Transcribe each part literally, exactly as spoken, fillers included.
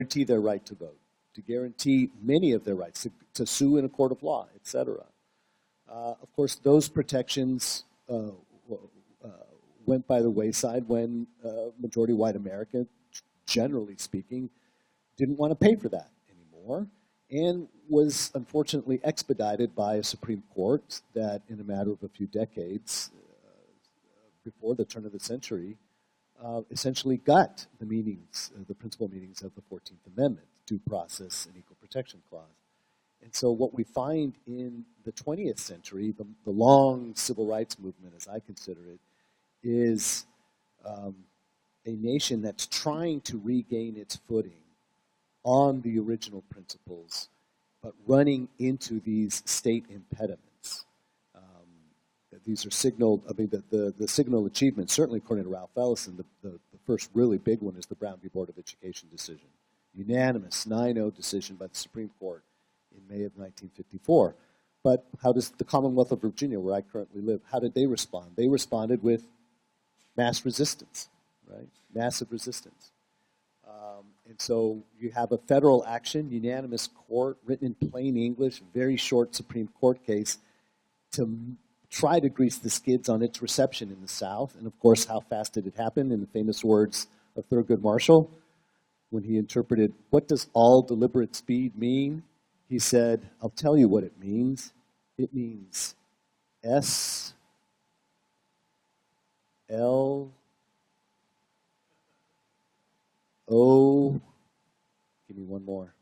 guarantee their right to vote, to guarantee many of their rights, to, to sue in a court of law, et cetera. Uh, of course, those protections uh, uh, went by the wayside when uh, majority white America, generally speaking, didn't want to pay for that anymore, and was unfortunately expedited by a Supreme Court that, in a matter of a few decades, uh, before the turn of the century, uh, essentially got the meanings, uh, the principal meanings of the fourteenth Amendment, due process and equal protection clause. And so what we find in the twentieth century, the, the long civil rights movement, as I consider it, is um, a nation that's trying to regain its footing on the original principles, but running into these state impediments. Um, these are signaled, I mean, the, the, the signal achievements, certainly according to Ralph Ellison, the, the, the first really big one is the Brown v. Board of Education decision. Unanimous nine oh decision by the Supreme Court in May of nineteen fifty-four. But how does the Commonwealth of Virginia, where I currently live, how did they respond? They responded with mass resistance, right? Massive resistance. Um, and so you have a federal action, unanimous court, written in plain English, very short Supreme Court case, to m- try to grease the skids on its reception in the South. And of course, how fast did it happen? In the famous words of Thurgood Marshall, when he interpreted, what does all deliberate speed mean? He said, I'll tell you what it means. It means S, L, O, give me one more,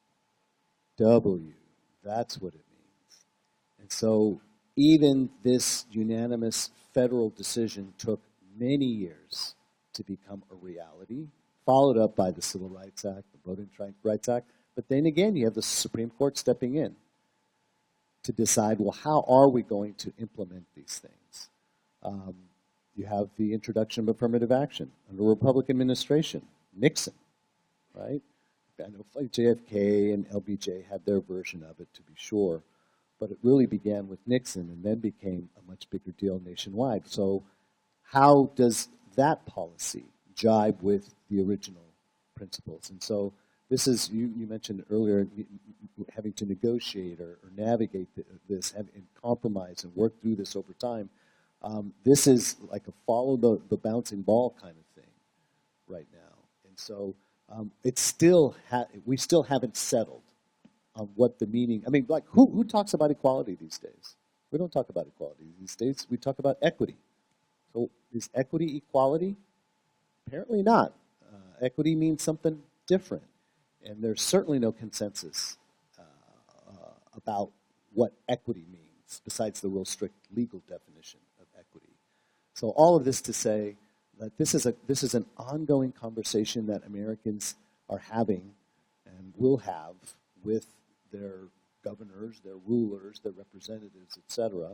W. That's what it means. And so even this unanimous federal decision took many years to become a reality, followed up by the Civil Rights Act, the Voting Rights Act. But then again, you have the Supreme Court stepping in to decide, well, how are we going to implement these things? Um, you have the introduction of affirmative action under a Republican administration. Nixon, right? I know like J F K and L B J had their version of it, to be sure, but it really began with Nixon and then became a much bigger deal nationwide. So how does that policy jibe with the original principles? And so this is, you, you mentioned earlier, having to negotiate or, or navigate this and compromise and work through this over time. Um, this is like a follow the, the bouncing ball kind of thing right now. So um, it's still ha- we still haven't settled on what the meaning. I mean, like who who talks about equality these days? We don't talk about equality these days. We talk about equity. So is equity equality? Apparently not. Uh, equity means something different, and there's certainly no consensus uh, uh, about what equity means, besides the real strict legal definition of equity. So all of this to say that this is a this is an ongoing conversation that Americans are having and will have with their governors, their rulers, their representatives, et cetera.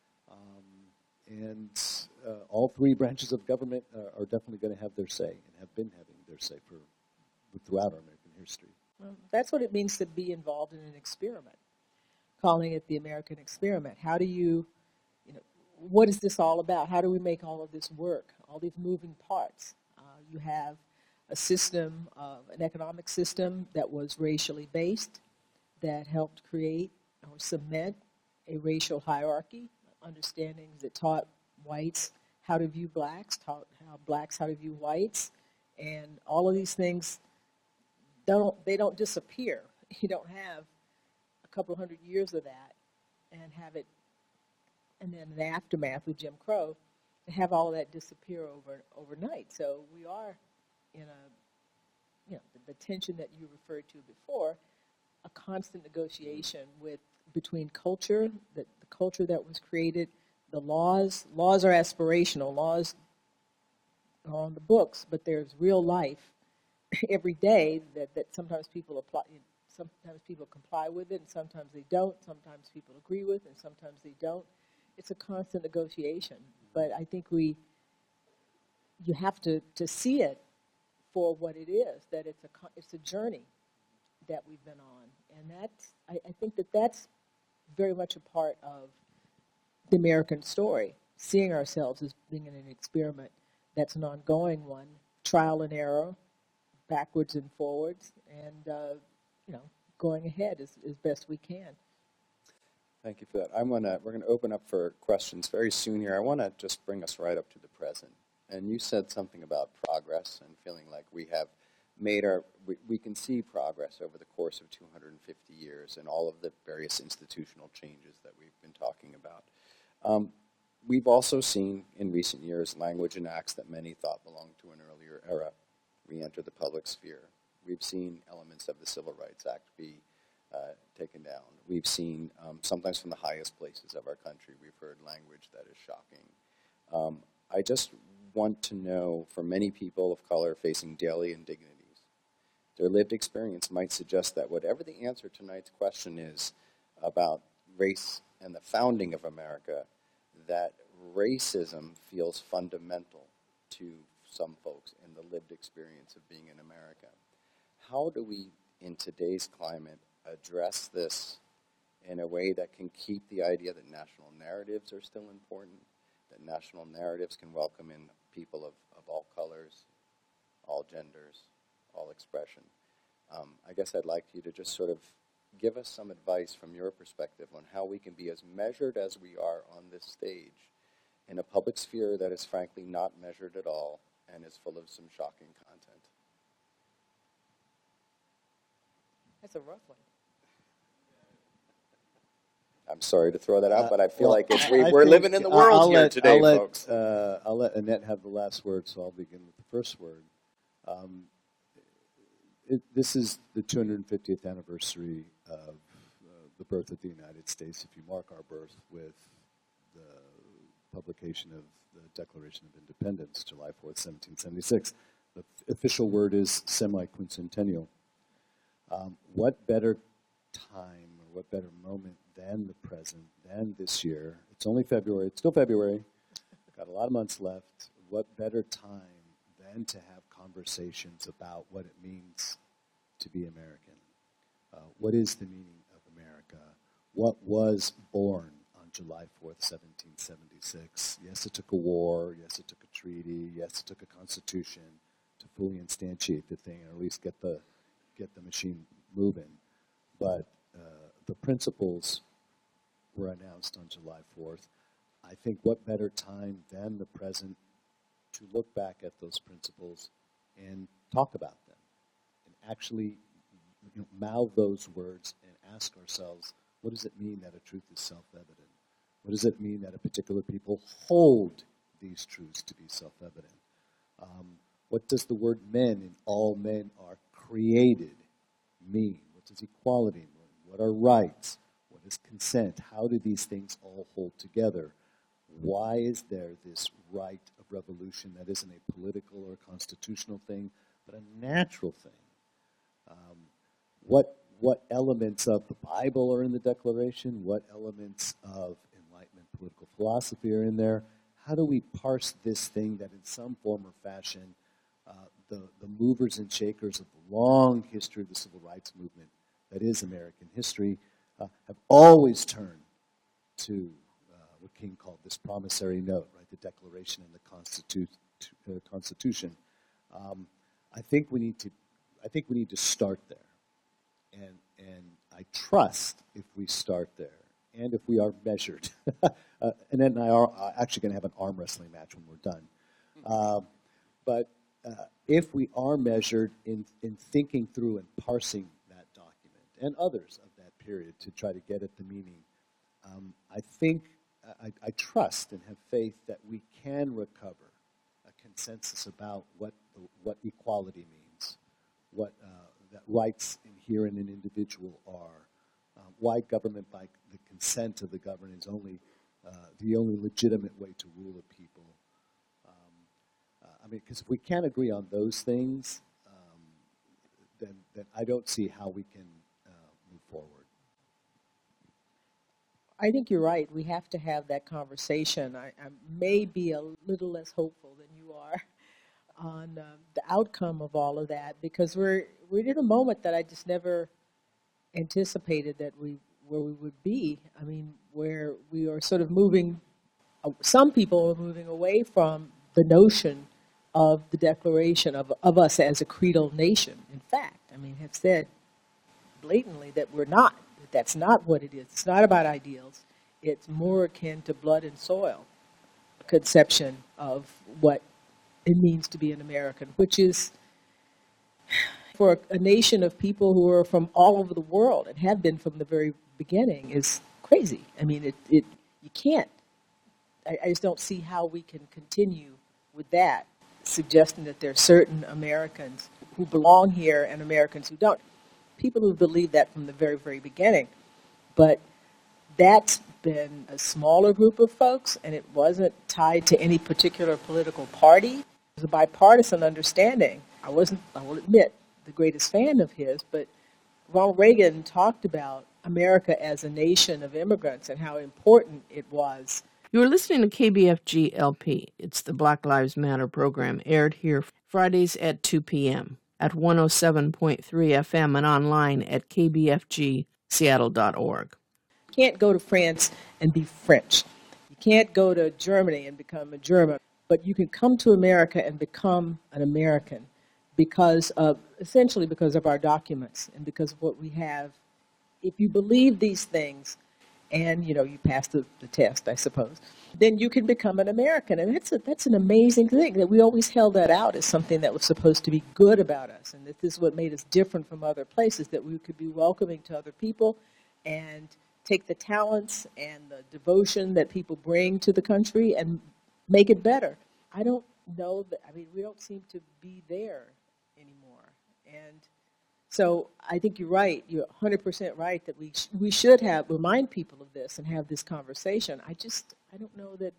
Um, and uh, all three branches of government uh, are definitely going to have their say and have been having their say for throughout our American history. Well, that's what it means to be involved in an experiment, calling it the American experiment. How do you, you know, what is this all about? How do we make all of this work? All these moving parts. Uh, you have a system, of, an economic system that was racially based, that helped create or cement a racial hierarchy, understandings that taught whites how to view blacks, taught how blacks how to view whites, and all of these things don't they don't disappear. You don't have a couple of hundred years of that and have it, and then the aftermath with Jim Crow, to have all of that disappear over overnight. So we are in a, you know, the, the tension that you referred to before, a constant negotiation with between culture, the, the culture that was created, the laws. Laws are aspirational. Laws are on the books, but there's real life every day that, that sometimes people apply. Sometimes people comply with it, and sometimes they don't. Sometimes people agree with, and sometimes they don't. It's a constant negotiation, but I think we, you have to, to see it for what it is, that it's a, it's a journey that we've been on. And that's, I, I think that that's very much a part of the American story, seeing ourselves as being in an experiment that's an ongoing one, trial and error, backwards and forwards, and uh, you know, going ahead as, as best we can. Thank you for that. I'm gonna, we're going to open up for questions very soon here. I want to just bring us right up to the present. And you said something about progress and feeling like we have made our, we, we can see progress over the course of two hundred fifty years and all of the various institutional changes that we've been talking about. Um, we've also seen in recent years language and acts that many thought belonged to an earlier era re-enter the public sphere. We've seen elements of the Civil Rights Act be uh, taken down. We've seen, um, sometimes from the highest places of our country, we've heard language that is shocking. Um, I just want to know, for many people of color facing daily indignities, their lived experience might suggest that whatever the answer to tonight's question is about race and the founding of America, that racism feels fundamental to some folks in the lived experience of being in America. How do we, in today's climate, address this in a way that can keep the idea that national narratives are still important, that national narratives can welcome in people of, of all colors, all genders, all expression? Um, I guess I'd like you to just sort of give us some advice from your perspective on how we can be as measured as we are on this stage in a public sphere that is frankly not measured at all and is full of some shocking content. That's a rough one. I'm sorry to throw that out, Uh, but I feel well, like it's, I- we, I we're think living in the I'll- world I'll here let- today, I'll let, folks. Uh, I'll let Annette have the last word, so I'll begin with the first word. Um, it, this is the two hundred fiftieth anniversary of uh, the birth of the United States. If you mark our birth with the publication of the Declaration of Independence, July fourth, seventeen seventy-six, the f- official word is semi-quincentennial. Um, what better time or what better moment than the present, than this year? It's only February. It's still February. Got a lot of months left. What better time than to have conversations about what it means to be American? Uh, what is the meaning of America? What was born on July fourth, seventeen seventy-six? Yes, it took a war. Yes, it took a treaty. Yes, it took a constitution to fully instantiate the thing, or at least get the get the machine moving. But uh, the principles were announced on July fourth. I think what better time than the present to look back at those principles and talk about them and actually, you know, mouth those words and ask ourselves, what does it mean that a truth is self-evident? What does it mean that a particular people hold these truths to be self-evident? Um, what does the word men in all men are created mean? What does equality mean? What are rights? What is consent? How do these things all hold together? Why is there this right of revolution that isn't a political or constitutional thing, but a natural thing? Um, what what elements of the Bible are in the Declaration? What elements of Enlightenment political philosophy are in there? How do we parse this thing that in some form or fashion uh, the, the movers and shakers of the long history of the civil rights movement that is American history uh, have always turned to uh, what King called this promissory note, right? The Declaration and the Constitu- uh, Constitution. Um, I think we need to. I think we need to start there, and and I trust if we start there, and if we are measured. uh, Annette and I are uh, actually going to have an arm wrestling match when we're done. Um, but uh, if we are measured in in thinking through and parsing that document and others of that period to try to get at the meaning, um, I think I, I trust and have faith that we can recover a consensus about what the, what equality means, what uh, that rights inherent in an individual are, uh, why government by the consent of the governed is only uh, the only legitimate way to rule a people. Um, uh, I mean, because if we can't agree on those things, um, then then I don't see how we can uh, move forward. I think you're right. We have to have that conversation. I, I may be a little less hopeful than you are on um, the outcome of all of that, because we're we're in a moment that I just never anticipated that we where we would be. I mean, where we are sort of moving. Uh, some people are moving away from the notion of the declaration of, of us as a creedal nation. In fact, I mean, have said blatantly that we're not, that that's not what it is. It's not about ideals. It's more akin to blood and soil conception of what it means to be an American, which is for a nation of people who are from all over the world and have been from the very beginning is crazy. I mean, it, it you can't. I, I just don't see how we can continue with that, suggesting that there are certain Americans who belong here and Americans who don't. People who believe that from the very, very beginning. But that's been a smaller group of folks, and it wasn't tied to any particular political party. It was a bipartisan understanding. I wasn't, I will admit, the greatest fan of his, but Ronald Reagan talked about America as a nation of immigrants and how important it was. You are listening to K B F G L P. It's the Black Lives Matter program, aired here Fridays at two p.m. at one oh seven point three F M and online at k b f g seattle dot org. You can't go to France and be French. You can't go to Germany and become a German. But you can come to America and become an American because of, essentially because of our documents and because of what we have. If you believe these things and, you know, you pass the, the test, I suppose, then you can become an American. And that's, a, that's an amazing thing, that we always held that out as something that was supposed to be good about us, and that this is what made us different from other places, that we could be welcoming to other people and take the talents and the devotion that people bring to the country and make it better. I don't know that, I mean, we don't seem to be there anymore. And so I think you're right. You're one hundred percent right that we sh- we should have, remind people of this and have this conversation. I just, I don't know that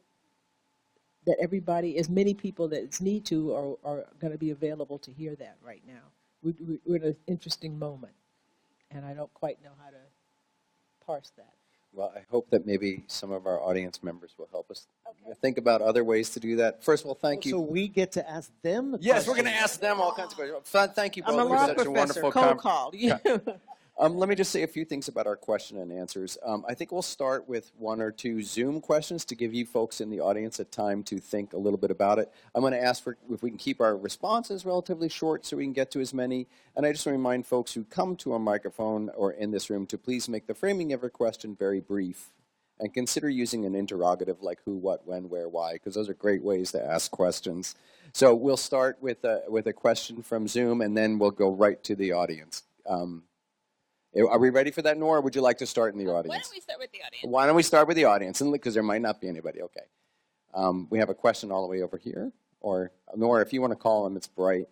that everybody, as many people that need to, are, are going to be available to hear that right now. We, we, we're in an interesting moment, and I don't quite know how to parse that. Well, I hope that maybe some of our audience members will help us okay. think about other ways to do that. First of all, thank oh, you. So we get to ask them the Yes, questions. we're going to ask them all kinds of questions. Thank you both I'm a for law such professor, a wonderful cold com- called. Um, let me just say a few things about our question and answers. Um, I think we'll start with one or two Zoom questions to give you folks in the audience a time to think a little bit about it. I'm going to ask for if we can keep our responses relatively short so we can get to as many. And I just want to remind folks who come to a microphone or in this room to please make the framing of your question very brief. And consider using an interrogative like who, what, when, where, why, because those are great ways to ask questions. So we'll start with a, with a question from Zoom, and then we'll go right to the audience. Um, Are we ready for that, Nora, or would you like to start in the audience? Why don't we start with the audience? Why don't we start with the audience, because there might not be anybody. Okay. Um, we have a question all the way over here. Or, Nora, if you want to call him, it's bright.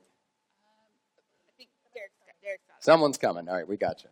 Um, I think Derek's, Derek's got it. Someone's coming. All right, we got you.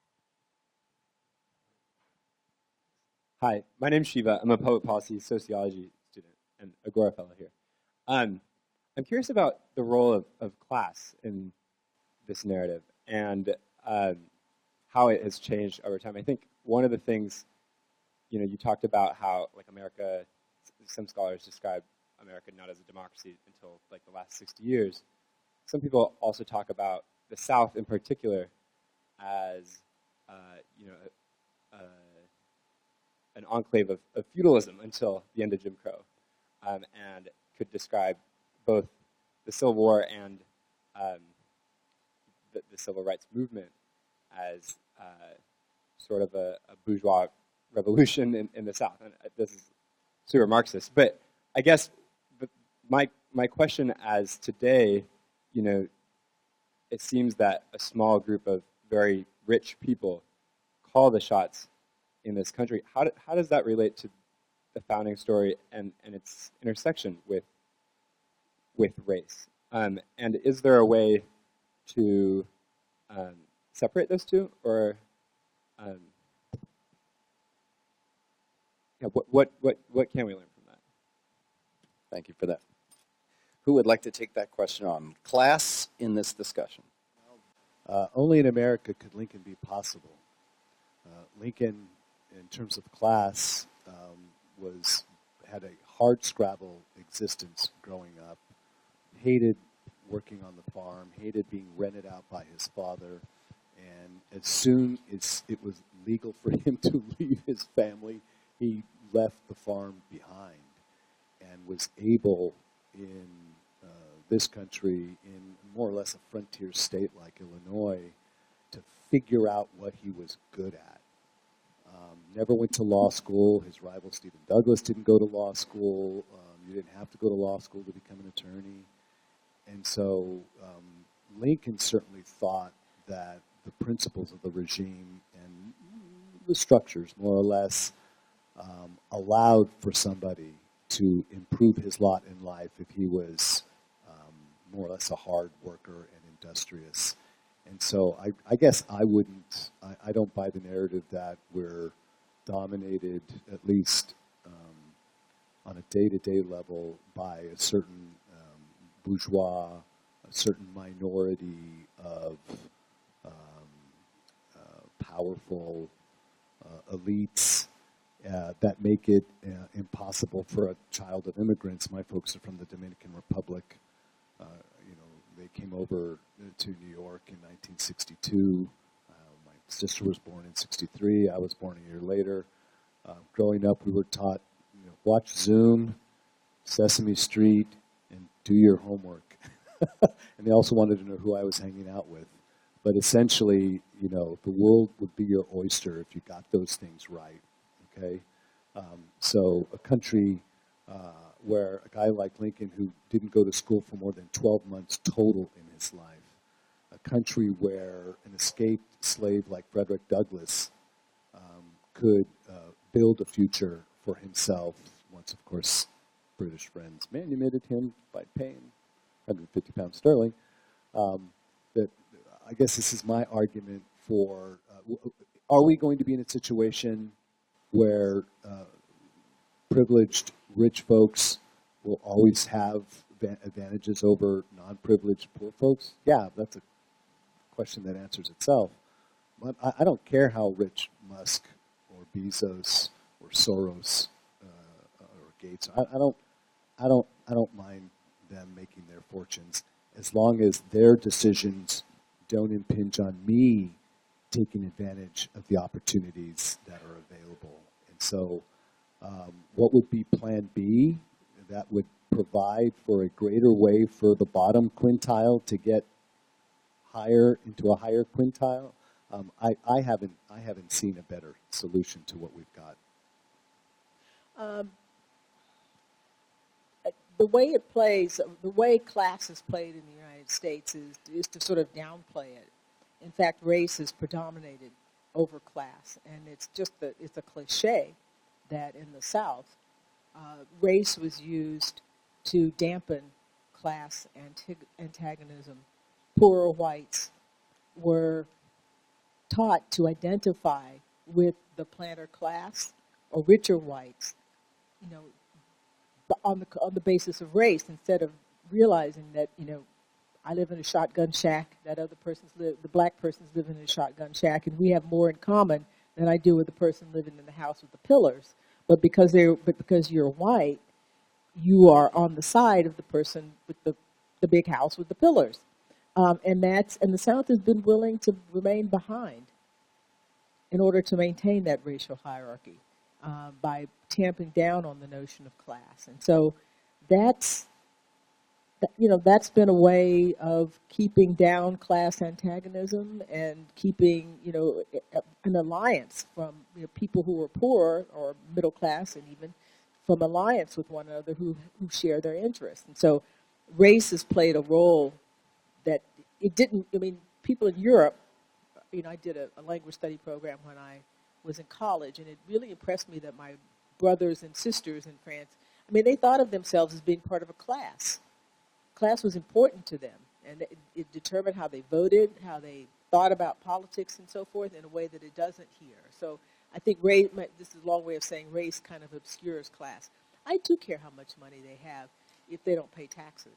Hi, my name's Shiva. I'm a public policy sociology student and Agora fellow here. Um, I'm curious about the role of, of class in this narrative and um, how it has changed over time. I think one of the things, you know, you talked about how, like, America, some scholars describe America not as a democracy until, like, the last sixty years. Some people also talk about the South in particular as, uh, you know, uh, an enclave of, of feudalism until the end of Jim Crow, um, and could describe both the Civil War and um, the, the civil rights movement as uh, sort of a, a bourgeois revolution in, in the South. And this is super Marxist, but I guess my my question as today, you know, it seems that a small group of very rich people call the shots in this country. How do, how does that relate to the founding story and, and its intersection with with race? Um, and is there a way to um, separate those two, or um, yeah, what, what what what can we learn from that? Thank you for that. Who would like to take that question on? Class in this discussion. Uh, only in America could Lincoln be possible. Uh, Lincoln, in terms of class, um, was had a hard-scrabble existence growing up, hated working on the farm, hated being rented out by his father, and as soon as it was legal for him to leave his family, he left the farm behind and was able, in uh, this country in more or less a frontier state like Illinois to figure out what he was good at. Um, never went to law school. His rival Stephen Douglas didn't go to law school. Um, you didn't have to go to law school to become an attorney. And so um, Lincoln certainly thought that the principles of the regime and the structures, more or less, um, allowed for somebody to improve his lot in life if he was um, more or less a hard worker and industrious. And so I, I guess I wouldn't, I, I don't buy the narrative that we're dominated, at least um, on a day-to-day level, by a certain um, bourgeois, a certain minority of um, uh, powerful uh, elites uh, that make it uh, impossible for a child of immigrants. My folks are from the Dominican Republic. Uh, you know, they came over to New York in nineteen sixty-two. Uh, my sister was born in sixty-three. I was born a year later. Uh, growing up, we were taught, you know, watch Zoom, Sesame Street, and do your homework. And they also wanted to know who I was hanging out with. But essentially, you know, the world would be your oyster if you got those things right. Okay, um, so a country uh, where a guy like Lincoln, who didn't go to school for more than twelve months total in his life, a country where an escaped slave like Frederick Douglass um, could uh, build a future for himself, once, of course, British friends manumitted him by paying one hundred fifty pounds sterling. Um, that I guess this is my argument for, uh, are we going to be in a situation where uh, privileged rich folks will always have advantages over non-privileged poor folks? Yeah, that's a question that answers itself. But I, I don't care how rich Musk or Bezos or Soros uh, or Gates. I, I don't. I don't. I don't mind them making their fortunes as long as their decisions don't impinge on me taking advantage of the opportunities that are available. And so um, what would be Plan B? That would provide for a greater way for the bottom quintile to get higher into a higher quintile. Um, I, I haven't I haven't seen a better solution to what we've got. Um, the way it plays, the way class is played in the United States is, is to sort of downplay it. In fact, race is predominated over class, and it's just a, it's a cliche that in the South, uh, race was used to dampen class antig- antagonism. Poorer whites were taught to identify with the planter class, or richer whites, you know, on the on the basis of race, instead of realizing that, you know, I live in a shotgun shack, that other person's live, the black person's living in a shotgun shack, and we have more in common than I do with the person living in the house with the pillars. But because they but because you're white, you are on the side of the person with the the big house with the pillars, um, and that's and the South has been willing to remain behind in order to maintain that racial hierarchy. Uh, by tamping down on the notion of class. And so that's, you know, that's been a way of keeping down class antagonism and keeping, you know, an alliance from, you know, people who are poor or middle class, and even from alliance with one another who, who share their interests. And so race has played a role that it didn't, I mean, people in Europe, you know, I did a, a language study program when I was in college, and it really impressed me that my brothers and sisters in France, I mean, they thought of themselves as being part of a class. Class was important to them, and it, it determined how they voted, how they thought about politics and so forth, in a way that it doesn't here. So I think race, this is a long way of saying race kind of obscures class. I do care how much money they have if they don't pay taxes.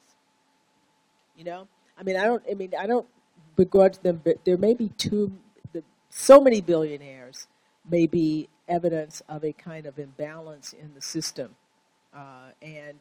You know? I mean, I don't, I mean, I don't begrudge them, but there may be too, the, so many billionaires may be evidence of a kind of imbalance in the system, uh, and,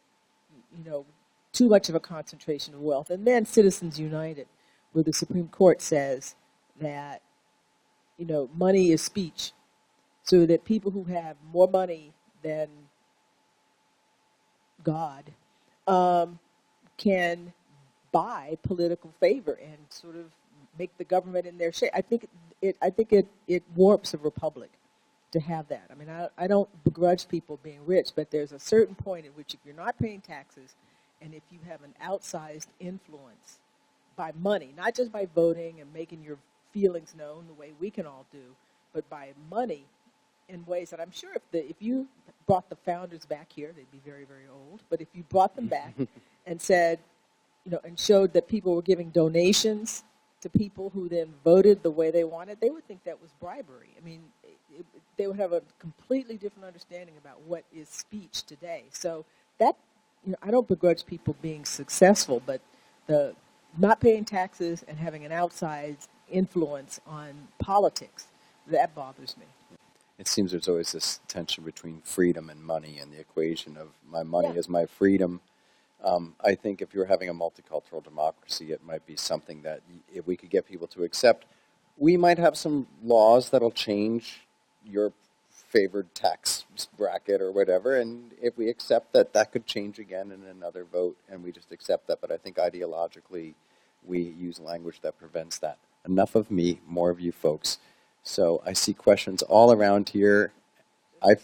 you know, too much of a concentration of wealth. And then Citizens United, where the Supreme Court says that, you know, money is speech, so that people who have more money than God um, can buy political favor and sort of make the government in their shape. I think it. I think it, it warps a republic to have that. I mean, I, I don't begrudge people being rich, but there's a certain point at which if you're not paying taxes, and if you have an outsized influence by money, not just by voting and making your feelings known the way we can all do, but by money in ways that I'm sure if the if you brought the founders back here, they'd be very, very old. But if you brought them back and said, you know, and showed that people were giving donations to people who then voted the way they wanted, they would think that was bribery. I mean, it, they would have a completely different understanding about what is speech today. So that, you know, I don't begrudge people being successful, but the not paying taxes and having an outsized influence on politics, that bothers me. It seems there's always this tension between freedom and money and the equation of my money Yeah. is my freedom. Um, I think if you're having a multicultural democracy, it might be something that y- if we could get people to accept, we might have some laws that'll change your favored tax bracket or whatever, and if we accept that, that could change again in another vote, and we just accept that. But I think ideologically, we use language that prevents that. Enough of me, more of you folks. So I see questions all around here. I,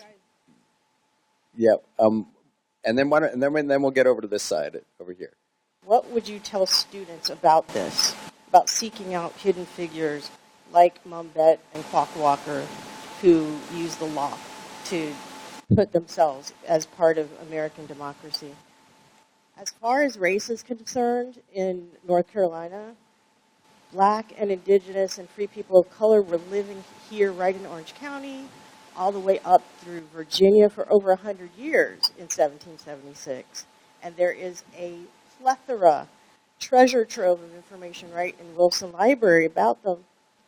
yeah, um, and then why don't, and then and then we'll get over to this side over here. What would you tell students about this, about seeking out hidden figures like Mumbet and Quack Walker who use the law to put themselves as part of American democracy? As far as race is concerned, in North Carolina, black and indigenous and free people of color were living here right in Orange County, all the way up through Virginia for over one hundred years in seventeen seventy-six. And there is a plethora, treasure trove of information right in Wilson Library about them.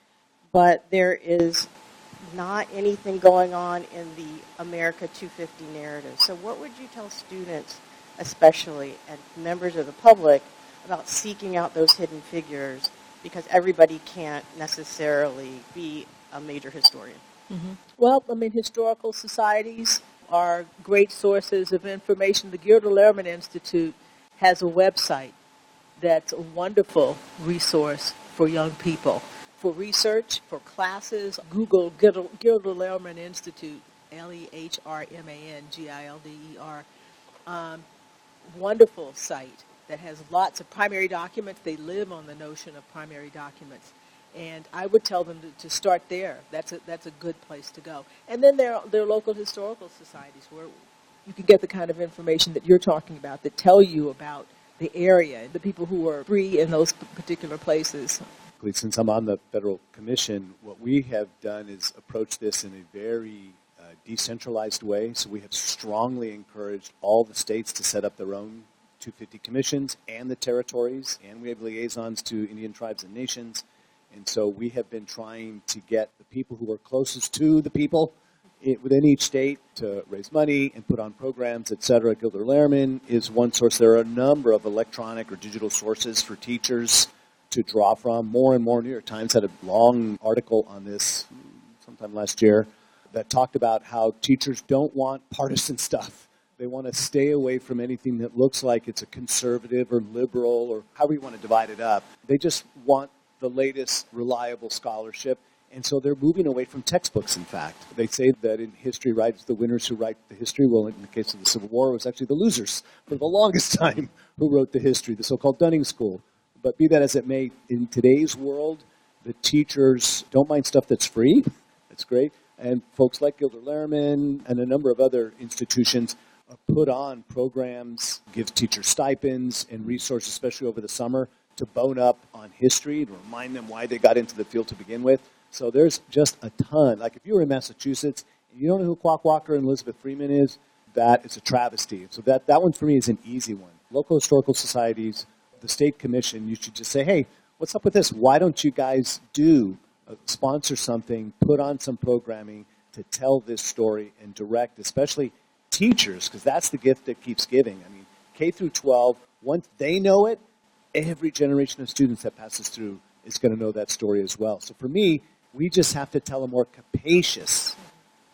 But there is not anything going on in the America two fifty narrative. So what would you tell students, especially, and members of the public, about seeking out those hidden figures? Because everybody can't necessarily be a major historian. Mm-hmm. Well, I mean, historical societies are great sources of information. The Gilder Lehrman Institute has a website that's a wonderful resource for young people. For research, for classes, Google Gilder, Gilder Lehrman Institute, L E H R M A N G I L D E R. Um, wonderful site that has lots of primary documents. They live on the notion of primary documents. And I would tell them to, to start there. That's a, that's a good place to go. And then there are, there are local historical societies where you can get the kind of information that you're talking about that tell you about the area, the people who are free in those particular places. Since I'm on the Federal Commission, what we have done is approach this in a very uh, decentralized way. So we have strongly encouraged all the states to set up their own two fifty commissions and the territories, and we have liaisons to Indian tribes and nations. And so we have been trying to get the people who are closest to the people it, within each state to raise money and put on programs, et cetera. Gilder Lehrman is one source. There are a number of electronic or digital sources for teachers to draw from. More and more, New York Times had a long article on this sometime last year that talked about how teachers don't want partisan stuff. They want to stay away from anything that looks like it's a conservative or liberal or however you want to divide it up. They just want the latest reliable scholarship, and so they're moving away from textbooks, in fact. They say that in history, right, it's the winners who write the history. Well, in the case of the Civil War, it was actually the losers for the longest time who wrote the history, the so-called Dunning School. But be that as it may, in today's world, the teachers don't mind stuff that's free. That's great. And folks like Gilder Lehrman and a number of other institutions put on programs, give teachers stipends and resources, especially over the summer, to bone up on history, to remind them why they got into the field to begin with. So there's just a ton. Like if you were in Massachusetts and you don't know who Quack Walker and Elizabeth Freeman is, that is a travesty. So that, that one for me is an easy one. Local historical societies, the state commission, you should just say, hey, what's up with this? Why don't you guys do, uh, sponsor something, put on some programming to tell this story and direct, especially teachers, because that's the gift that keeps giving. I mean, K through twelve, once they know it, every generation of students that passes through is going to know that story as well. So for me, we just have to tell a more capacious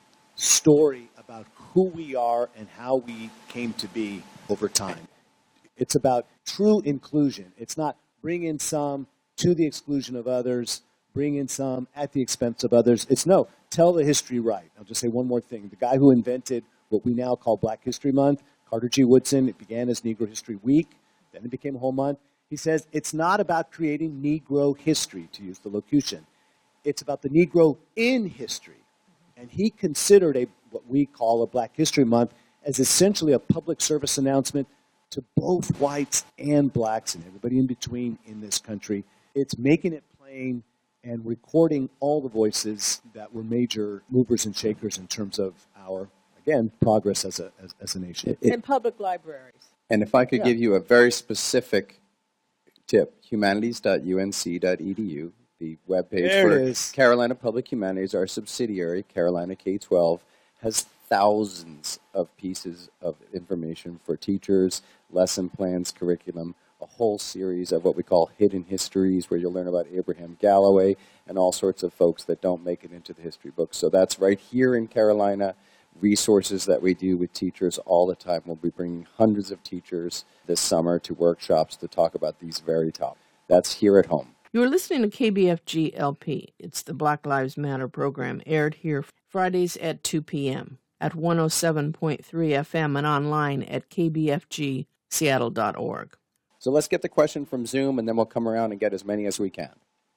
story about who we are and how we came to be over time. It's about true inclusion. It's not bring in some to the exclusion of others, bring in some at the expense of others. It's no, tell the history right. I'll just say one more thing. The guy who invented what we now call Black History Month, Carter G. Woodson, it began as Negro History Week, then it became a whole month. He says it's not about creating Negro history, to use the locution. It's about the Negro in history. And he considered a what we call a Black History Month as essentially a public service announcement to both whites and blacks and everybody in between in this country. It's making it plain and recording all the voices that were major movers and shakers in terms of our, again, progress as a, as, as a nation. And public libraries. And if I could Yeah. give you a very specific tip, humanities dot U N C dot E D U, the webpage There for it is. Carolina Public Humanities, our subsidiary, Carolina K twelve, has thousands of pieces of information for teachers, lesson plans, curriculum, a whole series of what we call hidden histories, where you'll learn about Abraham Galloway and all sorts of folks that don't make it into the history books. So that's right here in Carolina. Resources that we do with teachers all the time. We'll be bringing hundreds of teachers this summer to workshops to talk about these very topics. That's here at home. You're listening to K B F G L P. It's the Black Lives Matter program, aired here Fridays at two p.m. at one oh seven point three F M and online at k b f g seattle dot org. So let's get the question from Zoom, and then we'll come around and get as many as we can.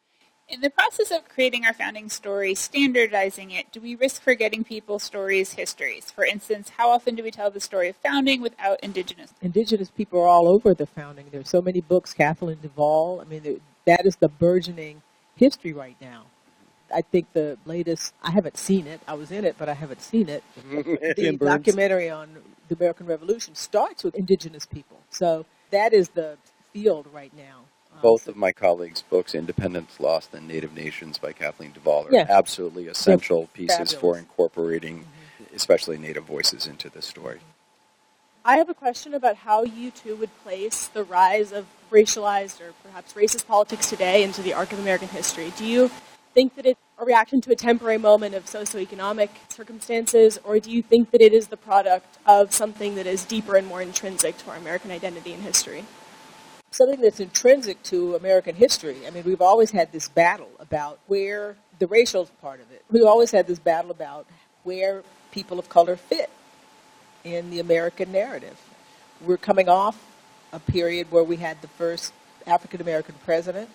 In the process of creating our founding story, standardizing it, do we risk forgetting people's stories, histories? For instance, how often do we tell the story of founding without Indigenous? Indigenous people are all over the founding. There's so many books, Kathleen Duvall. I mean, there- that is the burgeoning history right now. I think the latest, I haven't seen it. I was in it, but I haven't seen it. The Ian Burns. documentary on the American Revolution starts with Indigenous people. So that is the field right now. Um, Both so- of my colleagues' books, Independence Lost and Native Nations by Kathleen Duvall, are Yeah. absolutely essential pieces for fabulous. incorporating especially Native voices into the story. I have a question about how you two would place the rise of racialized or perhaps racist politics today into the arc of American history. Do you think that it's a reaction to a temporary moment of socioeconomic circumstances, or do you think that it is the product of something that is deeper and more intrinsic to our American identity and history? something that's intrinsic to American history. I mean, we've always had this battle about where the racial part of it. We've always had this battle about where people of color fit in the American narrative. We're coming off a period where we had the first African American president,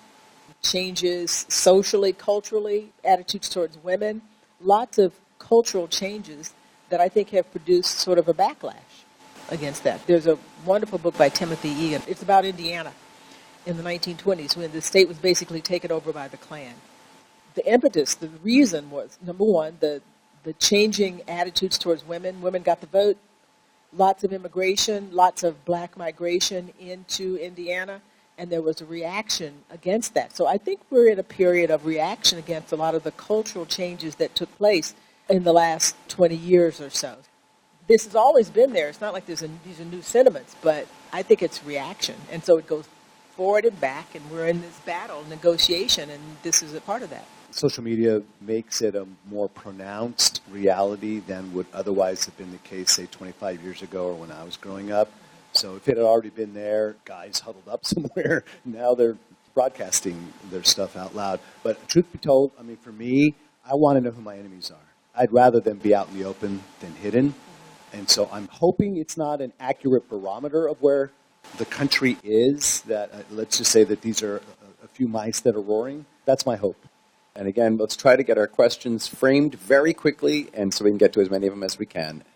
changes socially, culturally, attitudes towards women, lots of cultural changes that I think have produced sort of a backlash against that. There's a wonderful book by Timothy Egan. It's about Indiana in the nineteen twenties when the state was basically taken over by the Klan. The impetus, the reason was, number one, the, the changing attitudes towards women. Women got the vote, lots of immigration, lots of black migration into Indiana, and there was a reaction against that. So I think we're in a period of reaction against a lot of the cultural changes that took place in the last twenty years or so. This has always been there. It's not like there's a, these are new sentiments, but I think it's reaction. And so it goes forward and back, and we're in this battle, negotiation, and this is a part of that. Social media makes it a more pronounced reality than would otherwise have been the case, say, twenty-five years ago or when I was growing up. So if it had already been there, guys huddled up somewhere, now they're broadcasting their stuff out loud. But truth be told, I mean, for me, I want to know who my enemies are. I'd rather them be out in the open than hidden. And so I'm hoping it's not an accurate barometer of where the country is, that uh, let's just say that these are a, a few mice that are roaring. That's my hope. And again, let's try to get our questions framed very quickly, and so we can get to as many of them as we can.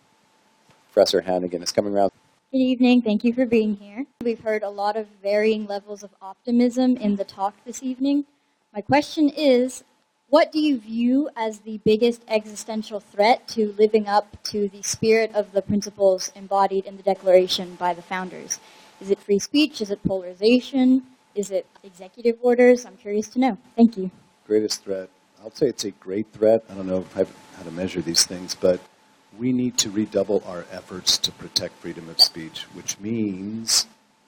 Professor Hannigan is coming around. Good evening. Thank you for being here. We've heard a lot of varying levels of optimism in the talk this evening. My question is, what do you view as the biggest existential threat to living up to the spirit of the principles embodied in the Declaration by the founders? Is it free speech? Is it polarization? Is it executive orders? I'm curious to know. Thank you. Greatest threat. I'll say it's a great threat. I don't know how to measure these things, but we need to redouble our efforts to protect freedom of speech, which means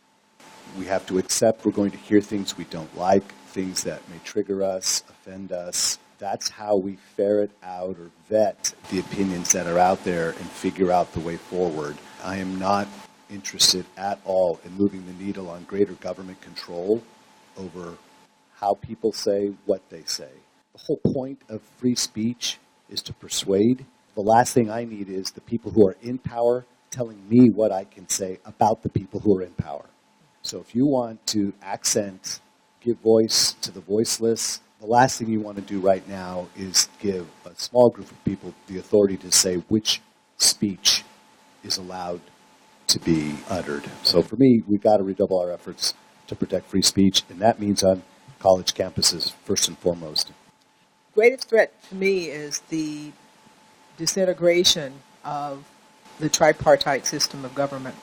we have to accept we're going to hear things we don't like, things that may trigger us, offend us. That's how we ferret out or vet the opinions that are out there and figure out the way forward. I am not interested at all in moving the needle on greater government control over how people say what they say. The whole point of free speech is to persuade. The last thing I need is the people who are in power telling me what I can say about the people who are in power. So if you want to accent, give voice to the voiceless, the last thing you want to do right now is give a small group of people the authority to say which speech is allowed to be uttered. So for me, we've got to redouble our efforts to protect free speech, and that means on college campuses first and foremost. Greatest threat to me is the disintegration of the tripartite system of government,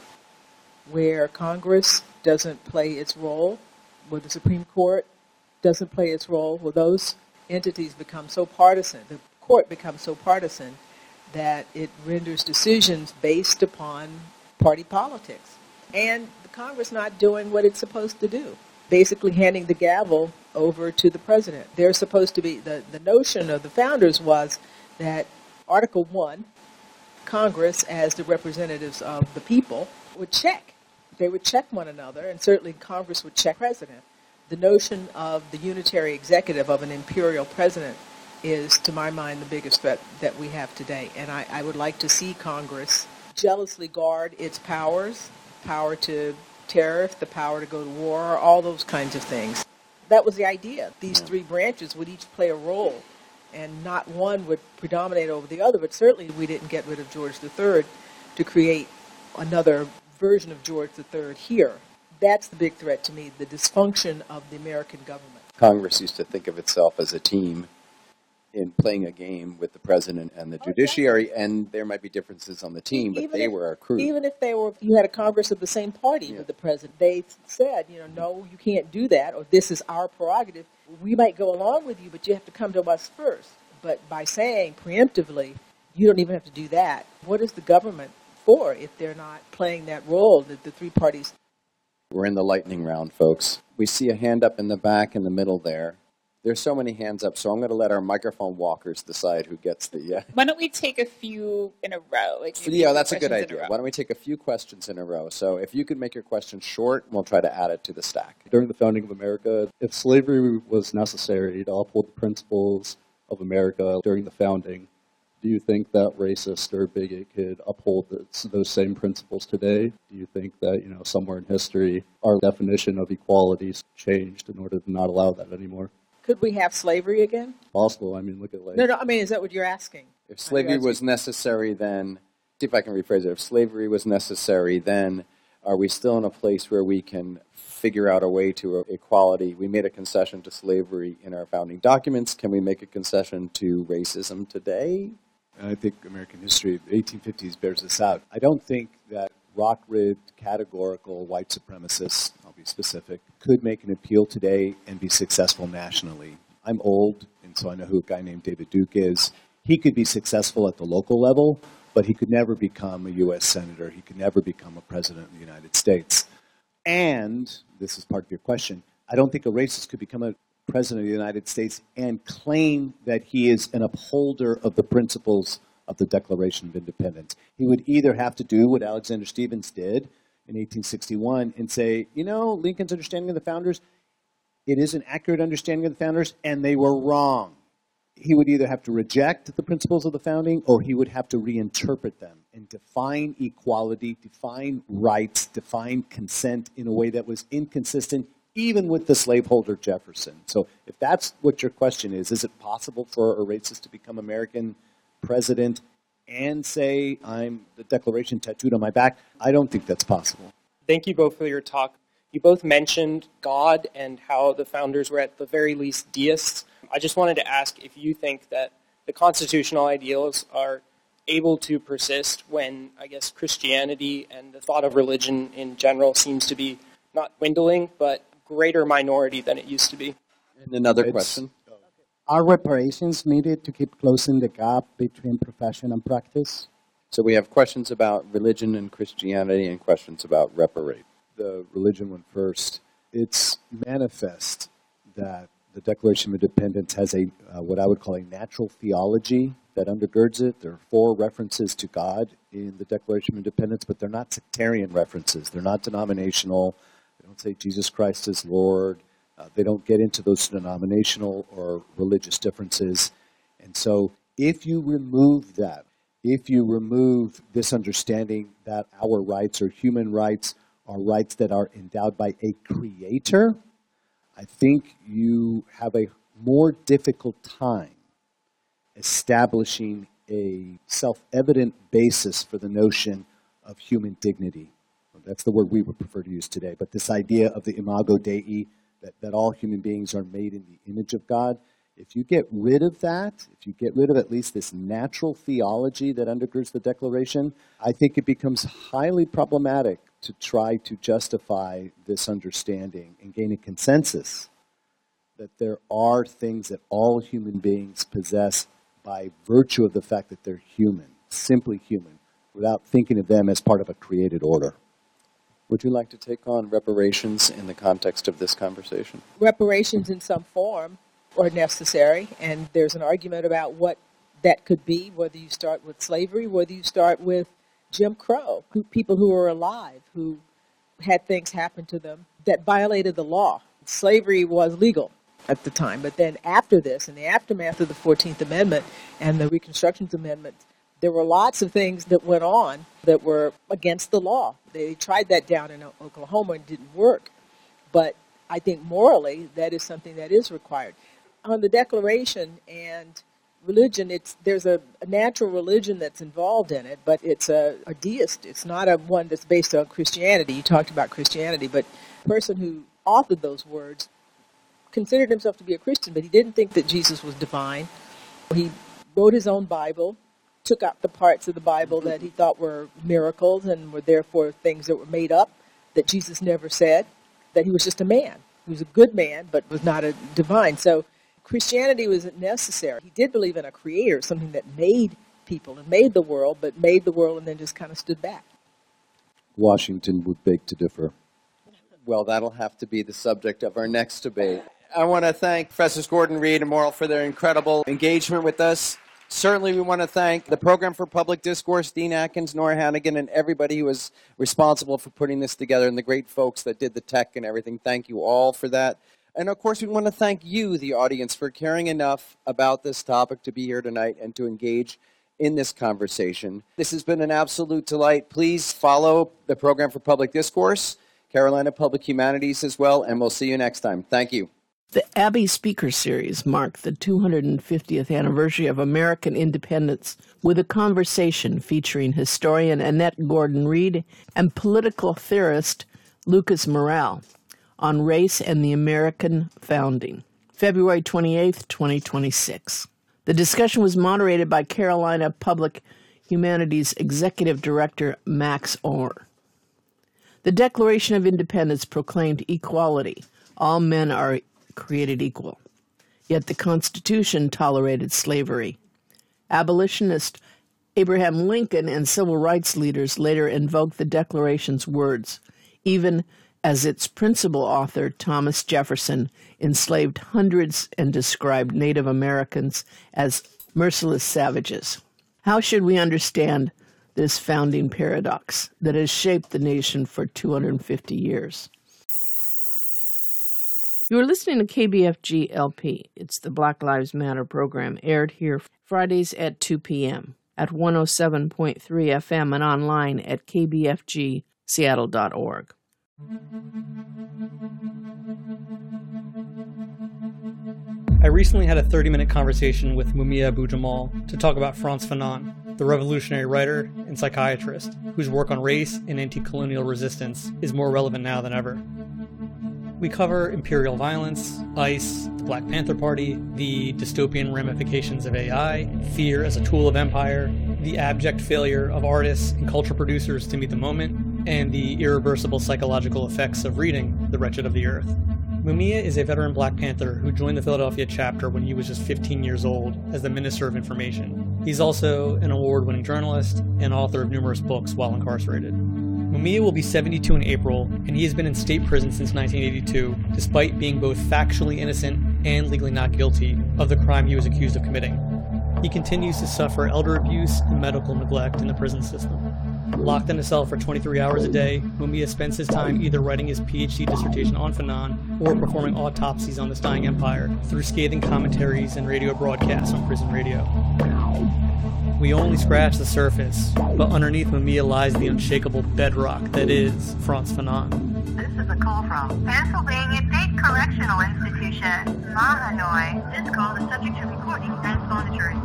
where Congress doesn't play its role, where the Supreme Court doesn't play its role, where those entities become so partisan, the court becomes so partisan that it renders decisions based upon party politics. And the Congress not doing what it's supposed to do, basically handing the gavel over to the president. They're supposed to be, the, the notion of the founders was that Article one, Congress, as the representatives of the people, would check. They would check one another, and certainly Congress would check the president. The notion of the unitary executive of an imperial president is, to my mind, the biggest threat that we have today. And I, I would like to see Congress jealously guard its powers, power to tariff, the power to go to war, all those kinds of things. That was the idea. These three branches would each play a role, and not one would predominate over the other, but certainly we didn't get rid of George the Third to create another version of George the Third here. That's the big threat to me, the dysfunction of the American government. Congress used to think of itself as a team in playing a game with the president and the judiciary, and there might be differences on the team, but Even they if- were a crew. Even if they were, you had a Congress of the same party Yeah. with the president, they said, you know, no, you can't do that, or this is our prerogative. We might go along with you, but you have to come to us first. But by saying preemptively, you don't even have to do that. What is the government for if they're not playing that role that the three parties? We're in the lightning round, folks. We see a hand up in the back in the middle there. There's so many hands up, so I'm going to let our microphone walkers decide who gets the... Uh, Why don't we take a few in a row? Like maybe yeah, two that's a good questions in idea. row. Why don't we take a few questions in a row? So if you could make your question short, we'll try to add it to the stack. During the founding of America, if slavery was necessary to uphold the principles of America during the founding, do you think that racist or bigot could uphold its, those same principles today? Do you think that, you know, somewhere in history, our definition of equality's changed in order to not allow that anymore? Could we have slavery again? Possible. I mean, look at like... No, no, I mean, is that what you're asking? If slavery Are you was necessary, then, see if I can rephrase it. If slavery was necessary, then are we still in a place where we can figure out a way to equality? We made a concession to slavery in our founding documents. Can we make a concession to racism today? And I think American history, the eighteen fifties, bears this out. I don't think that rock-ribbed, categorical white supremacists, I'll be specific, could make an appeal today and be successful nationally. I'm old, and so I know who a guy named David Duke is. He could be successful at the local level, but he could never become a U S senator. He could never become a president of the United States. And, this is part of your question, I don't think a racist could become a president of the United States and claim that he is an upholder of the principles of the Declaration of Independence. He would either have to do what Alexander Stephens did in eighteen sixty-one and say, you know, Lincoln's understanding of the founders, it is an accurate understanding of the founders, and they were wrong. He would either have to reject the principles of the founding, or he would have to reinterpret them and define equality, define rights, define consent in a way that was inconsistent even with the slaveholder Jefferson. So if that's what your question is, is it possible for a racist to become American president and say, I'm the Declaration tattooed on my back? I don't think that's possible. Thank you both for your talk. You both mentioned God and how the founders were at the very least deists. I just wanted to ask if you think that the constitutional ideals are able to persist when, I guess, Christianity and the thought of religion in general seems to be not dwindling, but greater minority than it used to be. And another It's- question. Are reparations needed to keep closing the gap between profession and practice? So we have questions about religion and Christianity and questions about reparate. The religion one first. It's manifest that the Declaration of Independence has a uh, what I would call a natural theology that undergirds it. There are four references to God in the Declaration of Independence, but they're not sectarian references. They're not denominational. They don't say Jesus Christ is Lord. Uh, they don't get into those denominational or religious differences. And so if you remove that, if you remove this understanding that our rights or human rights are rights that are endowed by a creator, I think you have a more difficult time establishing a self-evident basis for the notion of human dignity. That's the word we would prefer to use today. But this idea of the imago Dei, that, that all human beings are made in the image of God, if you get rid of that, if you get rid of at least this natural theology that undergirds the Declaration, I think it becomes highly problematic to try to justify this understanding and gain a consensus that there are things that all human beings possess by virtue of the fact that they're human, simply human, without thinking of them as part of a created order. Would you like to take on reparations in the context of this conversation? Reparations in some form are necessary, and there's an argument about what that could be, whether you start with slavery, whether you start with Jim Crow, who, people who were alive, who had things happen to them that violated the law. Slavery was legal at the time, but then after this, in the aftermath of the fourteenth Amendment and the Reconstruction Amendment, there were lots of things that went on that were against the law. They tried that down in Oklahoma and it didn't work. But I think morally, that is something that is required. On the Declaration and religion, it's there's a, a natural religion that's involved in it, but it's a, a deist. It's not a one that's based on Christianity. You talked about Christianity, but the person who authored those words considered himself to be a Christian, but he didn't think that Jesus was divine. He wrote his own Bible, took out the parts of the Bible that he thought were miracles and were therefore things that were made up, that Jesus never said, that he was just a man. He was a good man, but was not a divine. So Christianity wasn't necessary. He did believe in a creator, something that made people and made the world, but made the world and then just kind of stood back. Washington would beg to differ. Well, that'll have to be the subject of our next debate. I want to thank Professors Gordon Reed and Morrill for their incredible engagement with us. Certainly, we want to thank the Program for Public Discourse, Dean Atkins, Nora Hannigan, and everybody who was responsible for putting this together, and the great folks that did the tech and everything. Thank you all for that. And, of course, we want to thank you, the audience, for caring enough about this topic to be here tonight and to engage in this conversation. This has been an absolute delight. Please follow the Program for Public Discourse, Carolina Public Humanities as well, and we'll see you next time. Thank you. The Abbey Speaker Series marked the two hundred fiftieth anniversary of American independence with a conversation featuring historian Annette Gordon Reed and political theorist Lucas Morrell on race and the American founding, February twenty-eighth, twenty twenty-six. The discussion was moderated by Carolina Public Humanities Executive Director Max Orr. The Declaration of Independence proclaimed equality. All men are created equal. Yet the Constitution tolerated slavery. Abolitionist Abraham Lincoln and civil rights leaders later invoked the Declaration's words, even as its principal author, Thomas Jefferson, enslaved hundreds and described Native Americans as merciless savages. How should we understand this founding paradox that has shaped the nation for two hundred fifty years? You are listening to K B F G L P. It's the Black Lives Matter program, aired here Fridays at two p.m. at one oh seven point three F M and online at k b f g seattle dot org. I recently had a thirty-minute conversation with Mumia Abu-Jamal to talk about Frantz Fanon, the revolutionary writer and psychiatrist whose work on race and anti-colonial resistance is more relevant now than ever. We cover imperial violence, ICE, the Black Panther Party, the dystopian ramifications of A I, fear as a tool of empire, the abject failure of artists and culture producers to meet the moment, and the irreversible psychological effects of reading The Wretched of the Earth. Mumia is a veteran Black Panther who joined the Philadelphia chapter when he was just fifteen years old as the Minister of Information. He's also an award-winning journalist and author of numerous books while incarcerated. Mumia will be seventy-two in April, and he has been in state prison since nineteen eighty-two, despite being both factually innocent and legally not guilty of the crime he was accused of committing. He continues to suffer elder abuse and medical neglect in the prison system. Locked in a cell for twenty-three hours a day, Mumia spends his time either writing his PhD dissertation on Fanon or performing autopsies on this dying empire through scathing commentaries and radio broadcasts on prison radio. We only scratch the surface, but underneath Mumia lies the unshakable bedrock that is Frantz Fanon. This is a call from Pennsylvania State Correctional Institution, Mahanoy. This call is subject to recording and monitoring.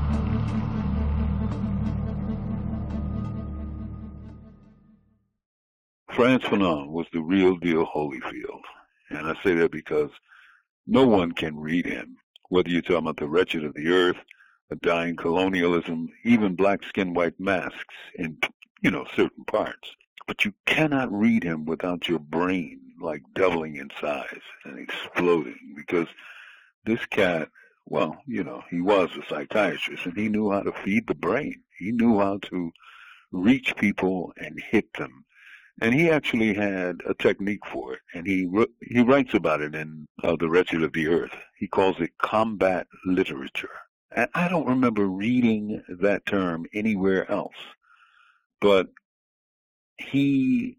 Frantz Fanon was the real deal Holyfield. And I say that because no one can read him, whether you're talking about The Wretched of the Earth, A Dying Colonialism, even Black Skin, White Masks in, you know, certain parts. But you cannot read him without your brain, like, doubling in size and exploding, because this cat, well, you know, he was a psychiatrist, and he knew how to feed the brain. He knew how to reach people and hit them. And he actually had a technique for it, and he he writes about it in uh, The Wretched of the Earth. He calls it combat literature. And I don't remember reading that term anywhere else, but he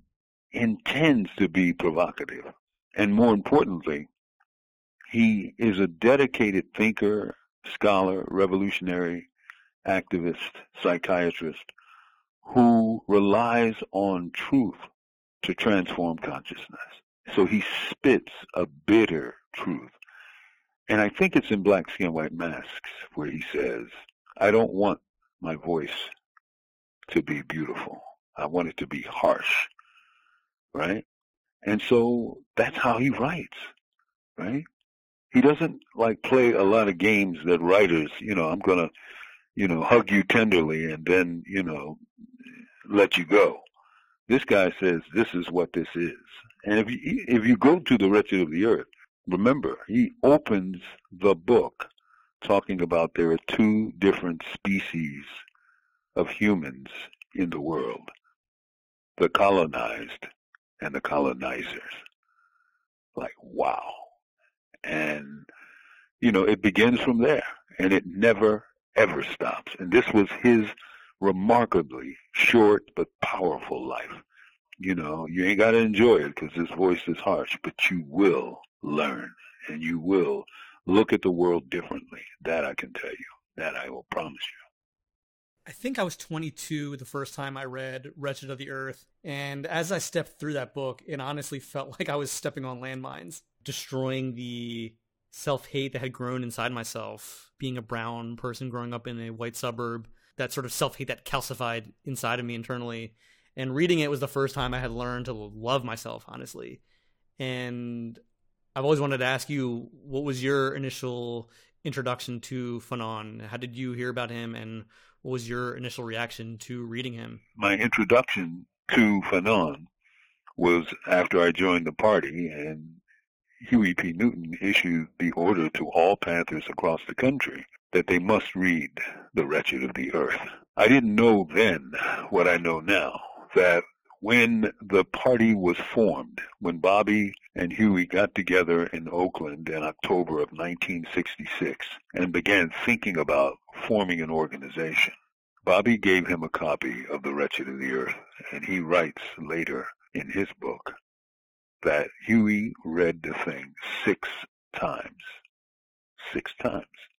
intends to be provocative. And more importantly, he is a dedicated thinker, scholar, revolutionary, activist, psychiatrist, who relies on truth to transform consciousness. So he spits a bitter truth. And I think it's in Black Skin, White Masks where he says, I don't want my voice to be beautiful. I want it to be harsh, right? And so that's how he writes, right? He doesn't, like, play a lot of games that writers, you know, I'm going to, you know, hug you tenderly and then, you know, let you go. This guy says this is what this is. And if you, if you go to The Wretched of the Earth, remember, he opens the book talking about there are two different species of humans in the world, the colonized and the colonizers. Like, wow. And, you know, it begins from there, and it never, ever stops. And this was his remarkably short but powerful life. You know, you ain't got to enjoy it because his voice is harsh, but you will learn, and you will look at the world differently. That I can tell you. That I will promise you. I think I was twenty-two the first time I read Wretched of the Earth, and as I stepped through that book, it honestly felt like I was stepping on landmines, destroying the self-hate that had grown inside myself, being a brown person growing up in a white suburb, that sort of self-hate that calcified inside of me internally. And reading it was the first time I had learned to love myself, honestly. And I've always wanted to ask you, what was your initial introduction to Fanon? How did you hear about him, and what was your initial reaction to reading him? My introduction to Fanon was after I joined the party, and Huey P. Newton issued the order to all Panthers across the country that they must read The Wretched of the Earth. I didn't know then what I know now, that when the party was formed, when Bobby and Huey got together in Oakland in October of nineteen sixty-six and began thinking about forming an organization, Bobby gave him a copy of The Wretched of the Earth, and he writes later in his book that Huey read the thing six times. Six times.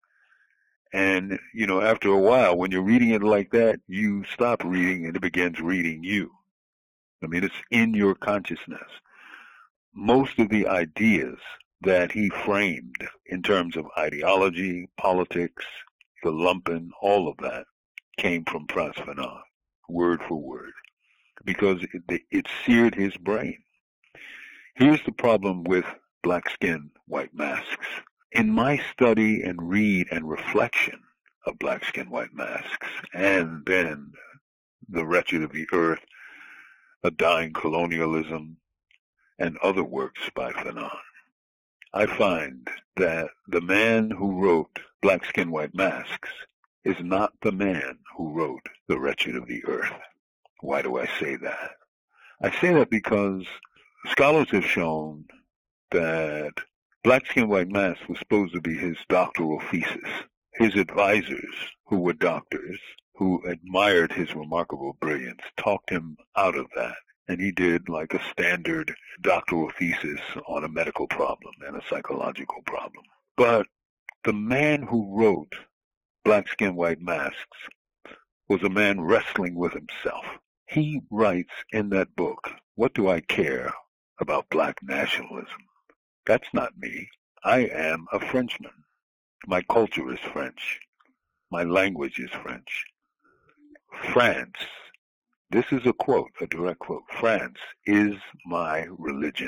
And, you know, after a while, when you're reading it like that, you stop reading and it begins reading you. I mean, it's in your consciousness. Most of the ideas that he framed in terms of ideology, politics, the lumpen, all of that came from Frantz Fanon, word for word, because it, it seared his brain. Here's the problem with Black Skin, White Masks. In my study and read and reflection of Black Skin, White Masks, and then The Wretched of the Earth, A Dying Colonialism, and other works by Fanon, I find that the man who wrote Black Skin, White Masks is not the man who wrote The Wretched of the Earth. Why do I say that? I say that because scholars have shown that Black Skin, White Masks was supposed to be his doctoral thesis, his advisors, who were doctors, who admired his remarkable brilliance, talked him out of that. And he did like a standard doctoral thesis on a medical problem and a psychological problem. But the man who wrote Black Skin, White Masks was a man wrestling with himself. He writes in that book, "What do I care about black nationalism? That's not me. I am a Frenchman. My culture is French. My language is French. France," this is a quote, a direct quote, "France is my religion."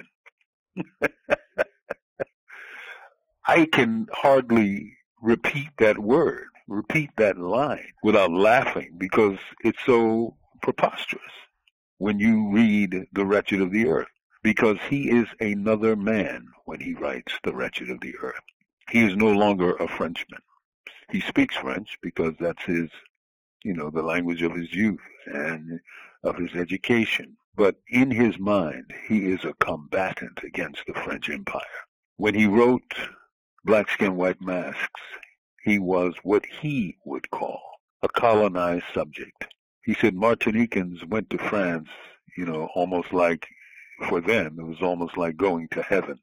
I can hardly repeat that word, repeat that line without laughing because it's so preposterous when you read The Wretched of the Earth, because he is another man when he writes The Wretched of the Earth. He is no longer a Frenchman. He speaks French because that's his, you know, the language of his youth and of his education. But in his mind, he is a combatant against the French Empire. When he wrote Black Skin, White Masks, he was what he would call a colonized subject. He said Martinicans went to France, you know, almost like, for them, it was almost like going to heaven.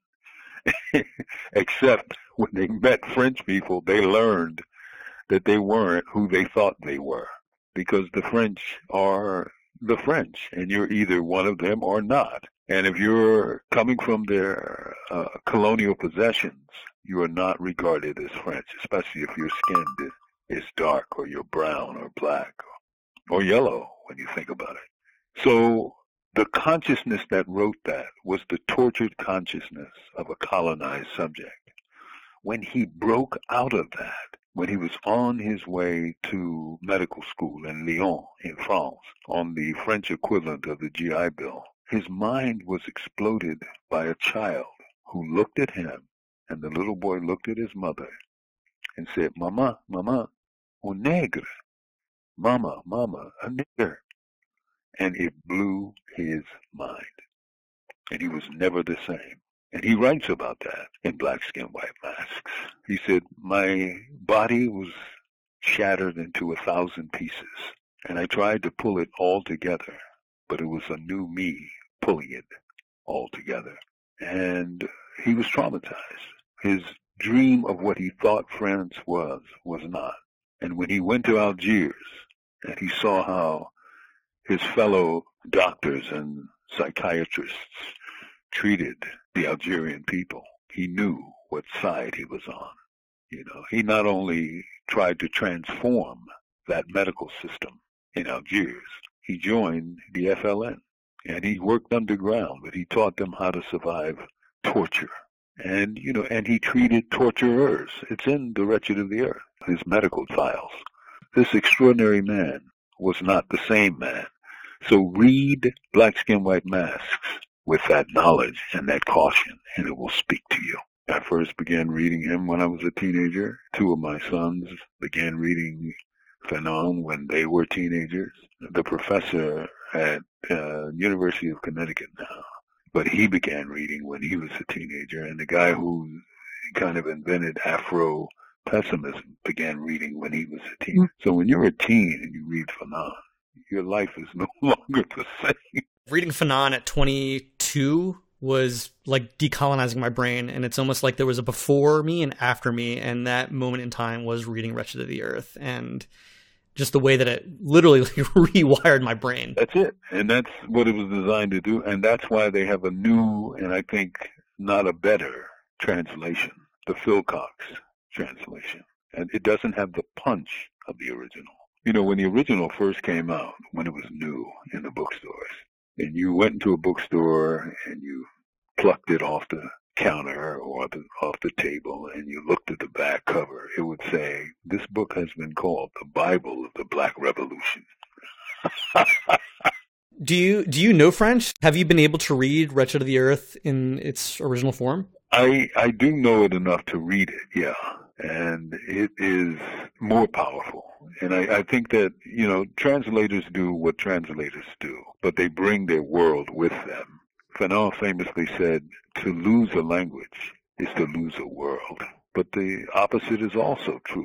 Except when they met French people, they learned that they weren't who they thought they were, because the French are the French, and you're either one of them or not. And if you're coming from their uh, colonial possessions, you are not regarded as French, especially if your skin is dark or you're brown or black or, or yellow when you think about it. So the consciousness that wrote that was the tortured consciousness of a colonized subject. When he broke out of that, when he was on his way to medical school in Lyon, in France, on the French equivalent of the G I Bill, his mind was exploded by a child who looked at him, and the little boy looked at his mother and said, "Mama, mama, un nègre. Mama, mama, a nigger." And it blew his mind. And he was never the same. And he writes about that in Black Skin, White Masks. He said, "My body was shattered into a thousand pieces, and I tried to pull it all together, but it was a new me pulling it all together." And he was traumatized. His dream of what he thought France was, was not. And when he went to Algiers and he saw how his fellow doctors and psychiatrists treated the Algerian people, he knew what side he was on. You know, he not only tried to transform that medical system in Algiers, he joined the F L N, and he worked underground, but he taught them how to survive torture. And, you know, and he treated torturers. It's in The Wretched of the Earth, his medical files. This extraordinary man was not the same man. So read Black Skin, White Masks with that knowledge and that caution, and it will speak to you. I first began reading him when I was a teenager. Two of my sons began reading Fanon when they were teenagers. The professor at uh, University of Connecticut now, but he began reading when he was a teenager, and the guy who kind of invented Afro-pessimism began reading when he was a teen. So when you're a teen and you read Fanon, your life is no longer the same. Reading Fanon at twenty-two was like decolonizing my brain, and it's almost like there was a before me and after me, and that moment in time was reading Wretched of the Earth, and just the way that it literally rewired my brain. That's it, and that's what it was designed to do, and that's why they have a new, and I think not a better translation, the Phil Cox translation, and it doesn't have the punch of the original. You know, when the original first came out, when it was new in the bookstores, and you went into a bookstore and you plucked it off the counter or the, off the table and you looked at the back cover, it would say, "This book has been called the Bible of the Black Revolution." Do you do you know French? Have you been able to read Wretched of the Earth in its original form? I I do know it enough to read it, yeah. And it is more powerful. And I, I think that, you know, translators do what translators do, but they bring their world with them. Fanon famously said, to lose a language is to lose a world. But the opposite is also true.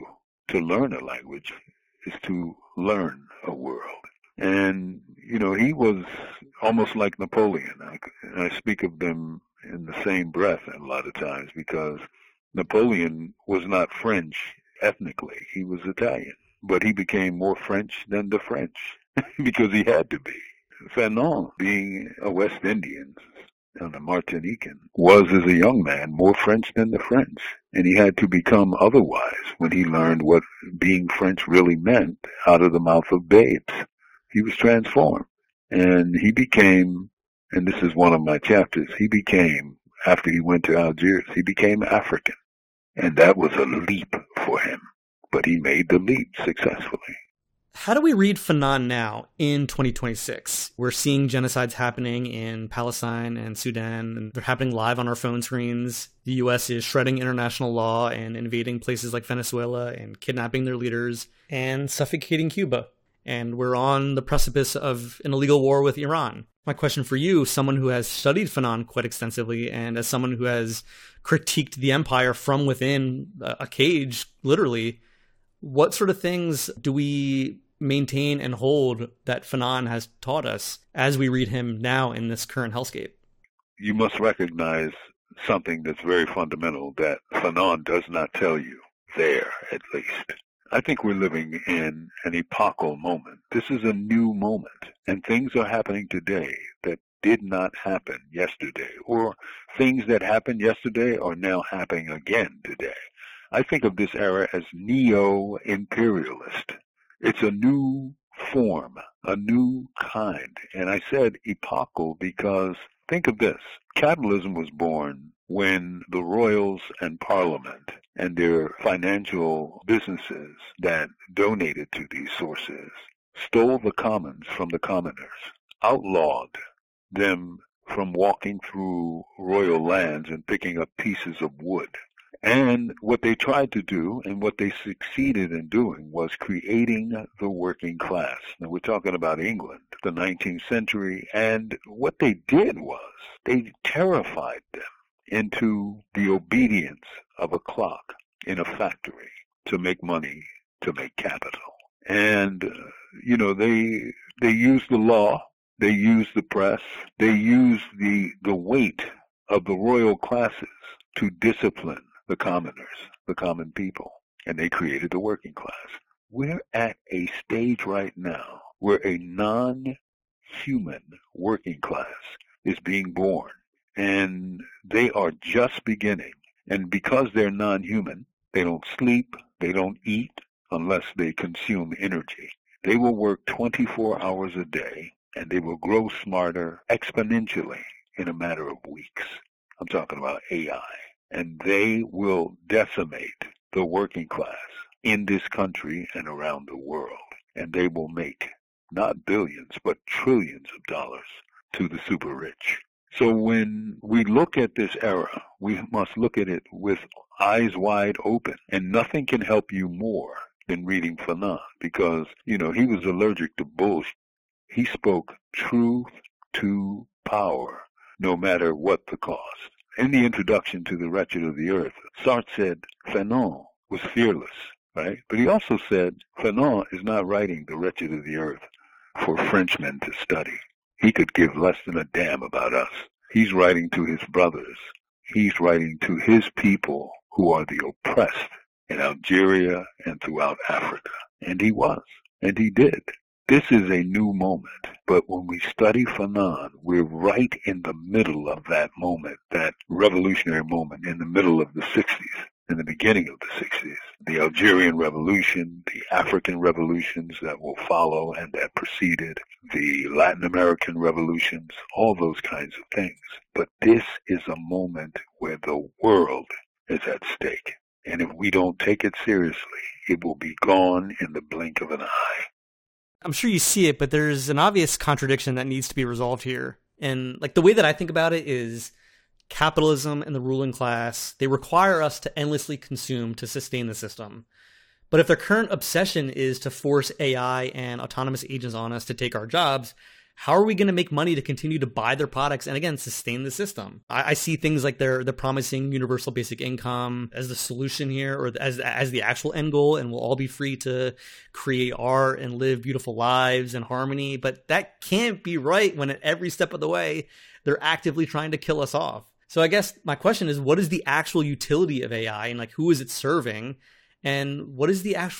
to learn a language is to learn a world. And, you know, he was almost like Napoleon. I, I speak of them in the same breath a lot of times because Napoleon was not French ethnically. He was Italian. But he became more French than the French because he had to be. Fanon, being a West Indian and a Martinican, was as a young man more French than the French. And he had to become otherwise when he learned what being French really meant out of the mouth of babes. He was transformed. And he became, and this is one of my chapters, he became, after he went to Algiers, he became African. And that was a leap for him. But he made the leap successfully. How do we read Fanon now in twenty twenty-six? We're seeing genocides happening in Palestine and Sudan, and they're happening live on our phone screens. The U S is shredding international law and invading places like Venezuela and kidnapping their leaders and suffocating Cuba. And we're on the precipice of an illegal war with Iran. My question for you, someone who has studied Fanon quite extensively and as someone who has critiqued the empire from within a cage, literally, what sort of things do we maintain and hold that Fanon has taught us as we read him now in this current hellscape? You must recognize something that's very fundamental that Fanon does not tell you, there at least. I think we're living in an epochal moment. This is a new moment, and things are happening today that did not happen yesterday, or things that happened yesterday are now happening again today. I think of this era as neo-imperialist. It's a new form, a new kind. And I said epochal because think of this. Capitalism was born when the royals and parliament and their financial businesses that donated to these sources stole the commons from the commoners, outlawed them from walking through royal lands and picking up pieces of wood. And what they tried to do, and what they succeeded in doing, was creating the working class. Now, we're talking about England, the nineteenth century, and what they did was they terrified them into the obedience of a clock in a factory to make money, to make capital. And, uh, you know, they they used the law, they used the press, they used the the weight of the royal classes to discipline the commoners, the common people, and they created the working class. We're at a stage right now where a non-human working class is being born, and they are just beginning. And because they're non-human, they don't sleep, they don't eat unless they consume energy. They will work twenty-four hours a day, and they will grow smarter exponentially in a matter of weeks. I'm talking about A I. And they will decimate the working class in this country and around the world. And they will make not billions, but trillions of dollars to the super rich. So when we look at this era, we must look at it with eyes wide open. And nothing can help you more than reading Fanon because, you know, he was allergic to bullshit. He spoke truth to power, no matter what the cost. In the introduction to The Wretched of the Earth, Sartre said Fanon was fearless, right? But he also said Fanon is not writing The Wretched of the Earth for Frenchmen to study. He could give less than a damn about us. He's writing to his brothers. He's writing to his people who are the oppressed in Algeria and throughout Africa. And he was, and he did. This is a new moment, but when we study Fanon, we're right in the middle of that moment, that revolutionary moment in the middle of the sixties, in the beginning of the sixties. The Algerian Revolution, the African revolutions that will follow and that preceded, the Latin American revolutions, all those kinds of things. But this is a moment where the world is at stake. And if we don't take it seriously, it will be gone in the blink of an eye. I'm sure you see it, but there's an obvious contradiction that needs to be resolved here. And like the way that I think about it is capitalism and the ruling class, they require us to endlessly consume to sustain the system. But if their current obsession is to force A I and autonomous agents on us to take our jobs, how are we going to make money to continue to buy their products and, again, sustain the system? I, I see things like they're, they're promising universal basic income as the solution here, or as, as the actual end goal, and we'll all be free to create art and live beautiful lives in harmony. But that can't be right when at every step of the way, they're actively trying to kill us off. So I guess my question is, what is the actual utility of A I, and like who is it serving? And what is the actual